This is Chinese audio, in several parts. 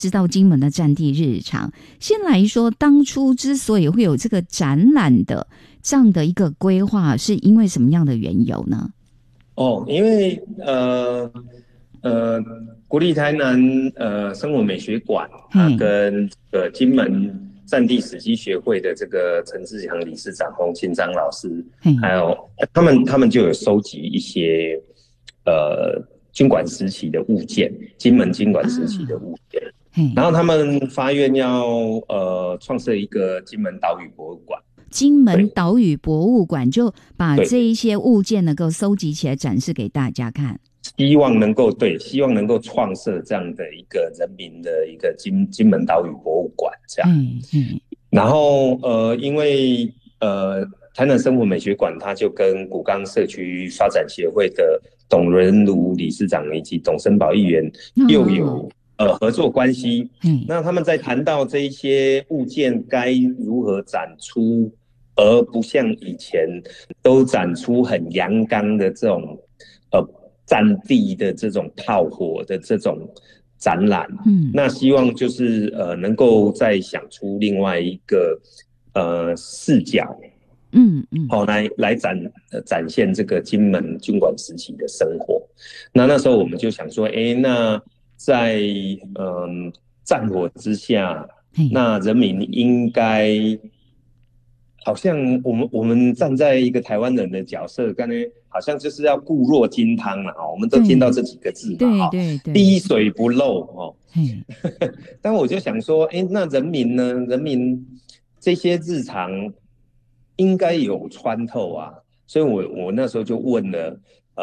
知道金门的战地日常。先来说，当初之所以会有这个展览的这样的一个规划，是因为什么样的缘由呢？ 因为国立台南生活美学馆，它跟金门战地史迹学会的这个陈志强理事长、洪清章老师，还有他们就有收集一些军管时期的物件，金门军管时期的物件。然后他们发愿要创设一个金门岛屿博物馆。 金门岛屿博物馆就把这一些物件能够收集起来展示给大家看， 希望能够创设这样的一个人民的一个金门岛屿博物馆这样。然后因为台南生活美学馆，它就跟古冈社区发展协会的董仁儒理事长以及董森宝议员又有合作关系。那他们在谈到这一些物件该如何展出，而不像以前都展出很阳刚的这种战地的这种炮火的这种展览。那希望就是能够再想出另外一个视角，来展现这个金门军管时期的生活。那时候我们就想说，那在战火之下，那人民应该好像我们站在一个台湾人的角色，刚才好像就是要固若金汤了，我们都听到这几个字嘛， 对， 滴水不漏但我就想说，那人民呢？人民这些日常应该有穿透啊，所以我那时候就问了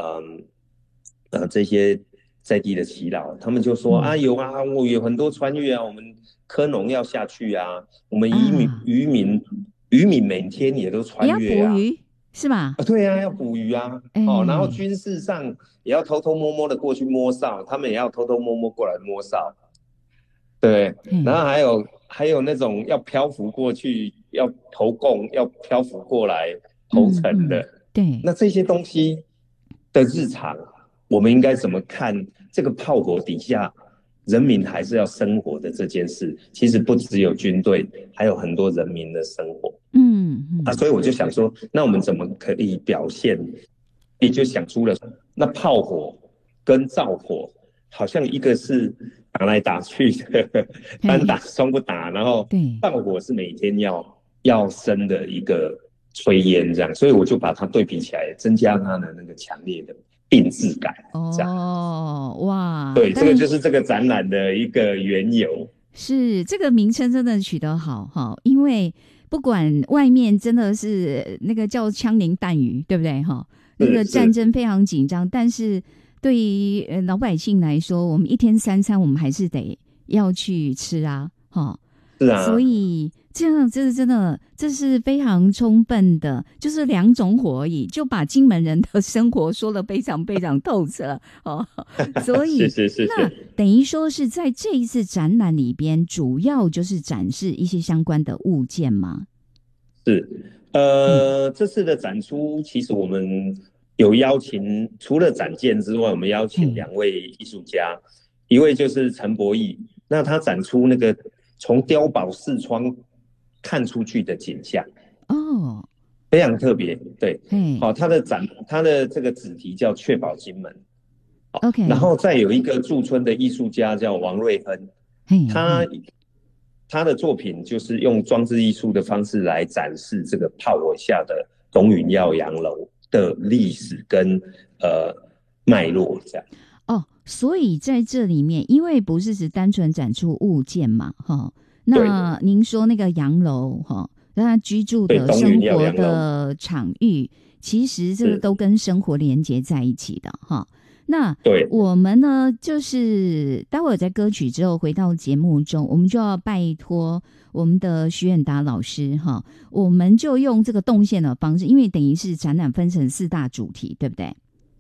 这些在地的耆老，他们就说有啊，我有很多穿越啊，我们科农要下去啊，我们渔民每天也都穿越啊， 也要捕鱼是吧？ 对啊，要捕鱼啊。然后军事上也要偷偷摸摸的过去摸哨，他们也要偷偷摸摸过来摸哨。对，然后还有那种要漂浮过去，要投共，要漂浮过来投诚的。 对， 那这些东西的日常，我们应该怎么看这个炮火底下人民还是要生活的这件事？其实不只有军队，还有很多人民的生活。所以我就想说，那我们怎么可以表现？也就想出了，那炮火跟灶火好像一个是打来打去的，单打双不打，然后炮火是每天要生的一个炊烟这样，所以我就把它对比起来，增加它的那个强烈的定制感。 哇！ 对，这个就是这个展览的一个缘由。 是这个名称真的取得好因为不管外面真的是那个叫枪林弹雨，对不对那个战争非常紧张，但是对于老百姓来说，我们一天三餐我们还是得要去吃啊， 是啊， 所以这样真的这是非常充分的，就是两种火而已，就把金门人的生活说得非常非常透彻所以是那等于说是在这一次展览里边，主要就是展示一些相关的物件吗？ 是，这次的展出其实我们有邀请，除了展件之外，我们邀请2位艺术家，一位就是陈博义，那他展出那个从碉堡视窗看出去的景象，非常特别。对，他的这个主题叫确保金门。然后再有一个驻村的艺术家叫王瑞亨，他的作品就是用装置艺术的方式来展示这个炮火下的董允耀洋楼的历史跟脉络这样。 所以在这里面，因为不是只单纯展出物件嘛，那您说那个洋楼让他居住的生活的场域，其实这个都跟生活连接在一起的那我们呢，就是待会儿在歌曲之后回到节目中，我们就要拜托我们的徐远达老师我们就用这个动线的方式，因为等于是展览分成4大主题，对不对？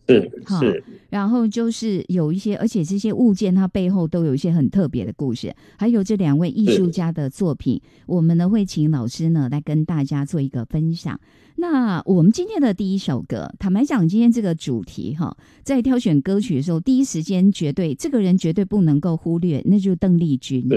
是， 然后就是有一些，而且这些物件它背后都有一些很特别的故事，还有这2位艺术家的作品，我们呢会请老师呢来跟大家做一个分享。那我们今天的第一首歌，坦白讲，今天这个主题在挑选歌曲的时候，第一时间这个人绝对不能够忽略，那就是邓丽君。